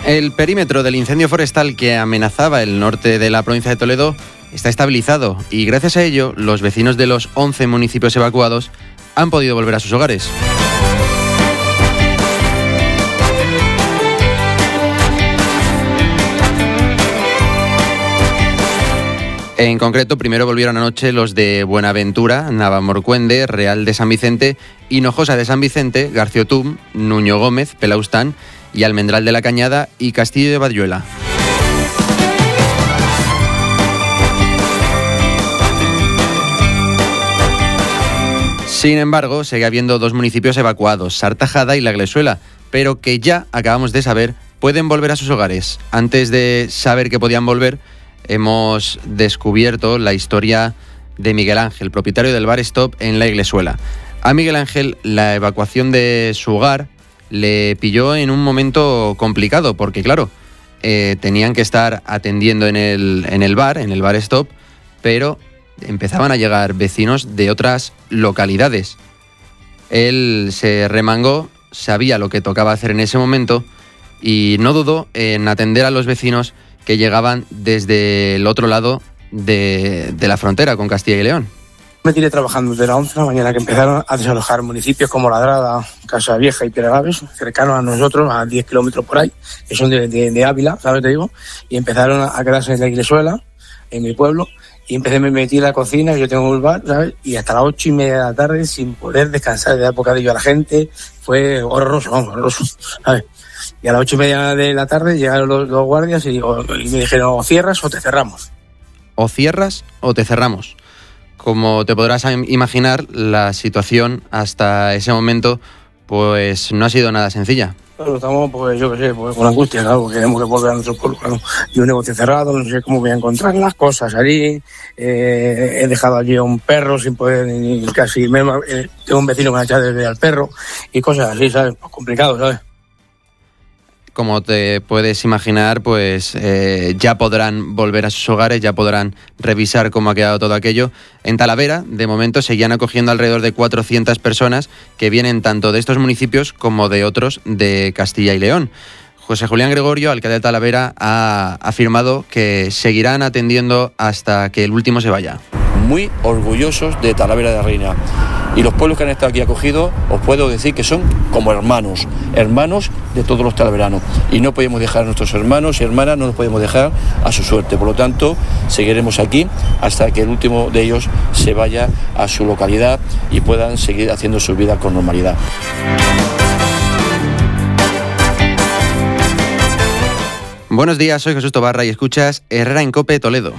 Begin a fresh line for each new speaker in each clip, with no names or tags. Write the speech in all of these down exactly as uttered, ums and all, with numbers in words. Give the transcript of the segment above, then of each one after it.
El perímetro del incendio forestal que amenazaba el norte de la provincia de Toledo está estabilizado y gracias a ello los vecinos de los once municipios evacuados han podido volver a sus hogares. En concreto, primero volvieron anoche los de Buenaventura, Navalmorcuende, Real de San Vicente, Hinojosa de San Vicente, Garciotum, Nuño Gómez, Pelaustán y Almendral de la Cañada y Castillo de Bayuela. Sin embargo, sigue habiendo dos municipios evacuados, Sartajada y La Glesuela, pero que ya, acabamos de saber, pueden volver a sus hogares. Antes de saber que podían volver, hemos descubierto la historia de Miguel Ángel, propietario del bar Stop en La Glesuela. A Miguel Ángel, la evacuación de su hogar le pilló en un momento complicado, porque claro, eh, tenían que estar atendiendo en el, en el bar, en el bar Stop, pero empezaban a llegar vecinos de otras localidades. Él se remangó, sabía lo que tocaba hacer en ese momento y no dudó en atender a los vecinos que llegaban desde el otro lado de, de la frontera con Castilla y León.
Me tiré trabajando desde las once de la mañana que empezaron a desalojar municipios como Ladrada, Casa Vieja y Piedragaves, cercanos a nosotros, a diez kilómetros por ahí, que son de, de, de Ávila, ¿sabes? Te digo, y empezaron a quedarse en La Glesuela, en mi pueblo, y empecé a me metí en la cocina, yo tengo un bar, ¿sabes? Y hasta las ocho y media de la tarde, sin poder descansar, de dar bocadillo a la gente, fue horroroso, vamos, horroroso, ¿sabes? Y a las ocho y media de la tarde llegaron los, los guardias y, digo, y me dijeron, o cierras o te cerramos.
O cierras o te cerramos. Como te podrás imaginar, la situación hasta ese momento pues no ha sido nada sencilla.
Bueno, estamos, pues yo qué sé, pues, con angustia, claro, porque tenemos que volver a nuestro pueblo, claro. Y un negocio cerrado, no sé cómo voy a encontrar las cosas allí. Eh, he dejado allí a un perro sin poder, ni casi, me, eh, tengo un vecino que me ha echado desde al perro y cosas así, ¿sabes? Pues complicado, ¿sabes?
Como te puedes imaginar, pues eh, ya podrán volver a sus hogares, ya podrán revisar cómo ha quedado todo aquello. En Talavera, de momento, seguían acogiendo alrededor de cuatrocientas personas que vienen tanto de estos municipios como de otros de Castilla y León. José Julián Gregorio, alcalde de Talavera, ha afirmado que seguirán atendiendo hasta que el último se vaya.
Muy orgullosos de Talavera de la Reina. Y los pueblos que han estado aquí acogidos, os puedo decir que son como hermanos, hermanos de todos los talaveranos. Y no podemos dejar a nuestros hermanos y hermanas, no nos podemos dejar a su suerte. Por lo tanto, seguiremos aquí hasta que el último de ellos se vaya a su localidad y puedan seguir haciendo su vida con normalidad.
Buenos días, soy Jesús Tobarra y escuchas Herrera en COPE Toledo.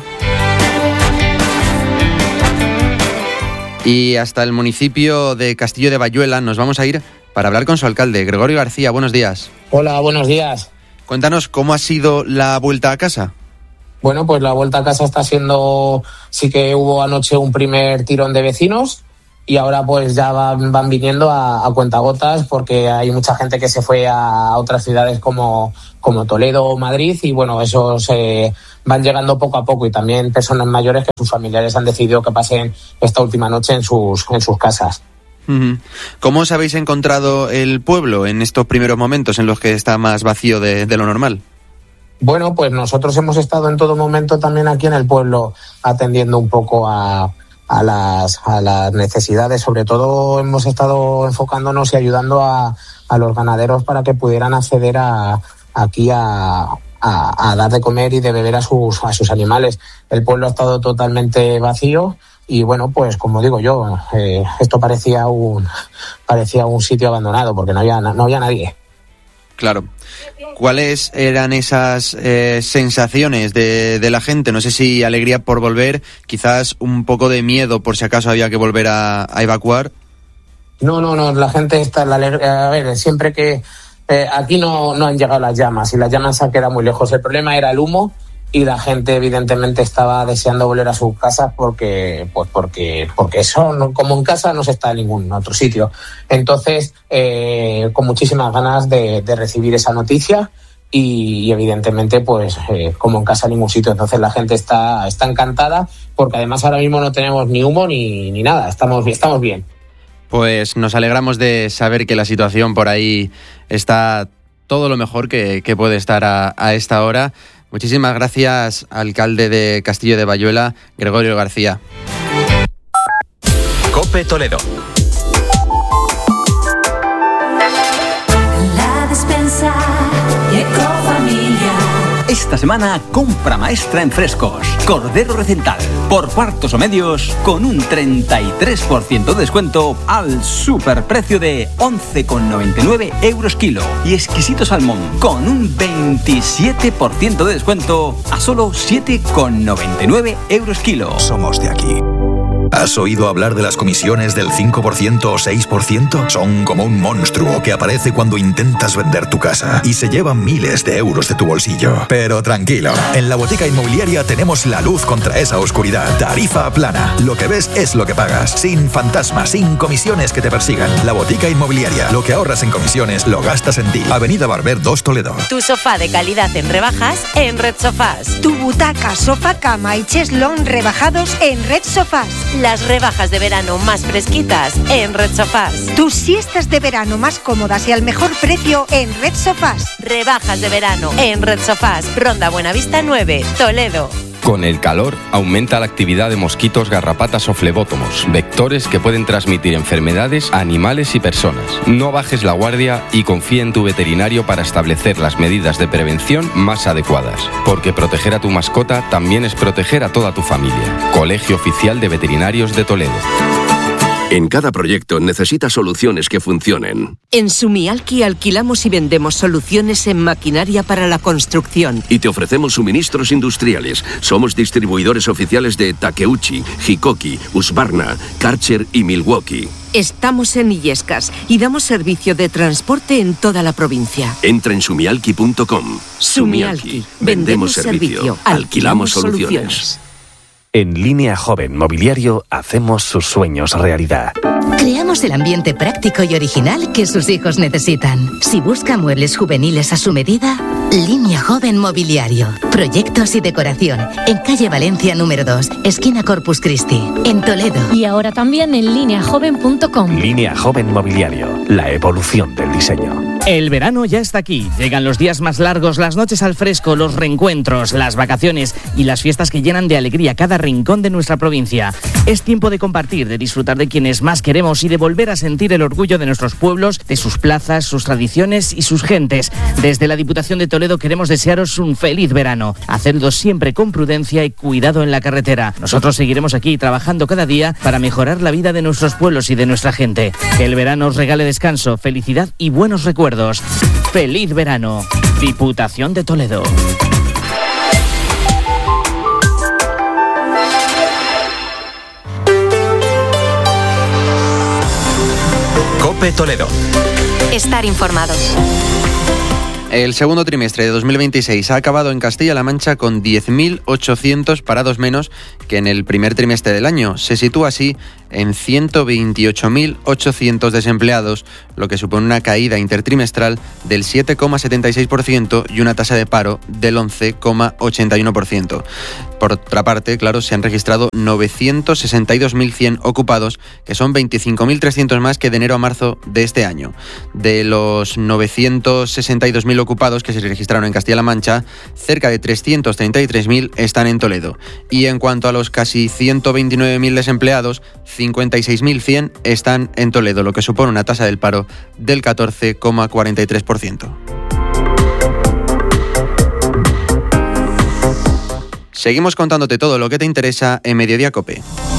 Y hasta el municipio de Castillo de Bayuela nos vamos a ir para hablar con su alcalde, Gregorio García. Buenos días.
Hola, buenos días.
Cuéntanos, ¿cómo ha sido la vuelta a casa?
Bueno, pues la vuelta a casa está siendo... Sí que hubo anoche un primer tirón de vecinos y ahora pues ya van, van viniendo a, a cuentagotas porque hay mucha gente que se fue a otras ciudades como, como Toledo o Madrid y bueno, esos eh, van llegando poco a poco y también personas mayores que sus familiares han decidido que pasen esta última noche en sus, en sus casas.
¿Cómo os habéis encontrado el pueblo en estos primeros momentos en los que está más vacío de, de lo normal?
Bueno, pues nosotros hemos estado en todo momento también aquí en el pueblo atendiendo un poco a... A las, a las necesidades. Sobre todo hemos estado enfocándonos y ayudando a, a los ganaderos para que pudieran acceder a, aquí a, a, a dar de comer y de beber a sus, a sus animales. El pueblo ha estado totalmente vacío y bueno, pues como digo yo, eh, esto parecía un, parecía un sitio abandonado porque no había, no había nadie.
Claro. ¿Cuáles eran esas eh, sensaciones de, de la gente? No sé si alegría por volver, quizás un poco de miedo por si acaso había que volver a, a evacuar.
No, no, no, la gente está... La, a ver, siempre que... Eh, aquí no, no han llegado las llamas y las llamas se han quedado muy lejos. El problema era el humo y la gente evidentemente estaba deseando volver a sus casas porque pues porque porque eso no, como en casa no se está en ningún otro sitio. Entonces eh, con muchísimas ganas de, de recibir esa noticia y, y evidentemente pues eh, como en casa en ningún sitio. Entonces la gente está está encantada porque además ahora mismo no tenemos ni humo ni, ni nada, estamos estamos bien.
Pues nos alegramos de saber que la situación por ahí está todo lo mejor que, que puede estar a, a esta hora. Muchísimas gracias, alcalde de Castillo de Bayuela, Gregorio García.
COPE Toledo.
La despensa y Ecofamilia.
Esta semana, compra maestra en frescos. Cordero Recental, por cuartos o medios, con un treinta y tres por ciento de descuento al superprecio de once con noventa y nueve euros kilo. Y exquisito salmón, con un veintisiete por ciento de descuento a solo siete con noventa y nueve euros kilo.
Somos de aquí. ¿Has oído hablar de las comisiones del cinco por ciento o seis por ciento? Son como un monstruo que aparece cuando intentas vender tu casa y se llevan miles de euros de tu bolsillo. Pero tranquilo, en la Botica Inmobiliaria tenemos la luz contra esa oscuridad. Tarifa plana. Lo que ves es lo que pagas. Sin fantasmas, sin comisiones que te persigan. La Botica Inmobiliaria. Lo que ahorras en comisiones lo gastas en ti. Avenida Barber dos, Toledo.
Tu sofá de calidad en rebajas en Red Sofás.
Tu butaca, sofá, cama y cheslón rebajados en Red Sofás.
Las rebajas de verano más fresquitas en Red Sofás.
Tus siestas de verano más cómodas y al mejor precio en Red Sofás.
Rebajas de verano en Red Sofás. Ronda Buenavista nueve, Toledo.
Con el calor aumenta la actividad de mosquitos, garrapatas o flebótomos, vectores que pueden transmitir enfermedades a animales y personas. No bajes la guardia y confía en tu veterinario para establecer las medidas de prevención más adecuadas, porque proteger a tu mascota también es proteger a toda tu familia. Colegio Oficial de Veterinarios de Toledo.
En cada proyecto necesita soluciones que funcionen.
En Sumialki alquilamos y vendemos soluciones en maquinaria para la construcción.
Y te ofrecemos suministros industriales. Somos distribuidores oficiales de Takeuchi, Hikoki, Husqvarna, Karcher y Milwaukee.
Estamos en Illescas y damos servicio de transporte en toda la provincia.
Entra en sumialki punto com.
Sumialki. Vendemos servicio.
Alquilamos soluciones.
En Línea Joven Mobiliario hacemos sus sueños realidad.
Creamos el ambiente práctico y original que sus hijos necesitan. Si busca muebles juveniles a su medida, Línea Joven Mobiliario. Proyectos y decoración. En calle Valencia número dos, esquina Corpus Christi, en Toledo.
Y ahora también en línea joven punto com.
Línea Joven Mobiliario. La evolución del diseño.
El verano ya está aquí. Llegan los días más largos, las noches al fresco, los reencuentros, las vacaciones y las fiestas que llenan de alegría cada rincón de nuestra provincia. Es tiempo de compartir, de disfrutar de quienes más queremos y de volver a sentir el orgullo de nuestros pueblos, de sus plazas, sus tradiciones y sus gentes. Desde la Diputación de Toledo queremos desearos un feliz verano. Hacedlo siempre con prudencia y cuidado en la carretera. Nosotros seguiremos aquí trabajando cada día para mejorar la vida de nuestros pueblos y de nuestra gente. Que el verano os regale descanso, felicidad y buenos recuerdos. ¡Feliz verano! Diputación de Toledo.
COPE Toledo.
Estar informados.
El segundo trimestre de dos mil veintiséis ha acabado en Castilla-La Mancha con diez mil ochocientos parados menos que en el primer trimestre del año. Se sitúa así en ciento veintiocho mil ochocientos desempleados, lo que supone una caída intertrimestral del siete coma setenta y seis por ciento y una tasa de paro del once coma ochenta y uno por ciento. Por otra parte, claro, se han registrado novecientos sesenta y dos mil cien ocupados, que son veinticinco mil trescientos más que de enero a marzo de este año. De los novecientos sesenta y dos mil ocupados que se registraron en Castilla-La Mancha, cerca de trescientos treinta y tres mil están en Toledo. Y en cuanto a los casi ciento veintinueve mil desempleados, cincuenta y seis mil cien están en Toledo, lo que supone una tasa del paro del catorce coma cuarenta y tres por ciento. Seguimos contándote todo lo que te interesa en Mediodía COPE.